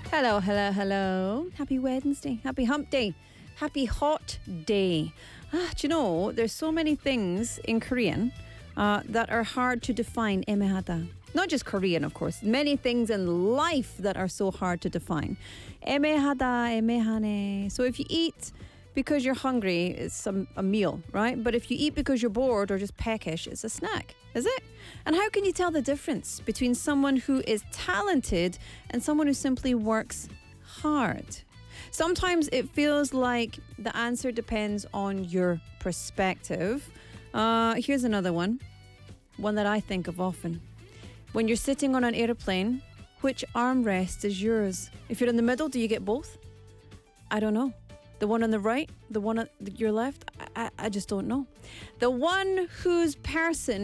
Hello, hello, hello. Happy Wednesday. Happy hump day. Happy hot day. Do you know, there's so many things in Korean that are hard to define. 애매하다. Not just Korean, of course. Many things in life that are so hard to define. 애매하다, 애매하네. So if you eat because you're hungry, it's a meal, right? But if you eat because you're bored or just peckish, it's a snack, is it? And how can you tell the difference between someone who is talented and someone who simply works hard? Sometimes it feels like the answer depends on your perspective. Here's another one that I think of often. When you're sitting on an airplane, which armrest is yours? If you're in the middle, do you get both? I don't know. The one on the right, the one on your left, I just don't know. The one whose person